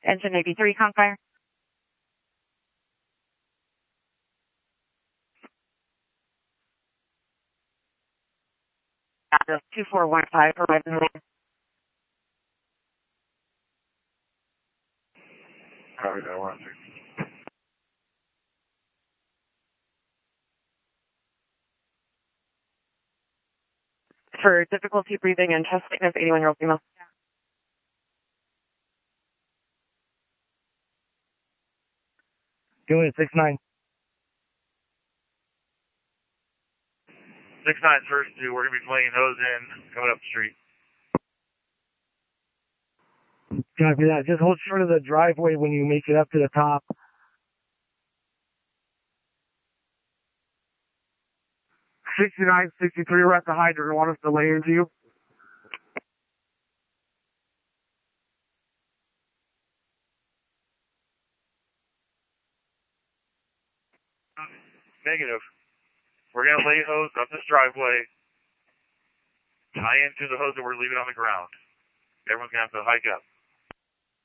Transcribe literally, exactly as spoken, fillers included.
Engine eighty-three, Conquire. Address two four one five, Horizon Lane. Copy that, one six. For difficulty breathing and chest tightness, eighty-one-year-old female. Go ahead, six nine. six nine, first two, we're going to be playing nose in, coming up the street. Copy that. Just hold short of the driveway when you make it up to the top. sixty-nine, sixty-three, we're at the hydrant. Want us to lay into you? Negative. We're going to lay hose up this driveway, tie into the hose that we're leaving on the ground. Everyone's going to have to hike up.